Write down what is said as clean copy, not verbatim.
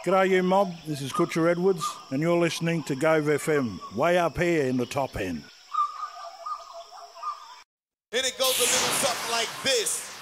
G'day you mob, this is Kutcher Edwards and you're listening to Gove FM, way up here in the top end. And it goes a little something like this.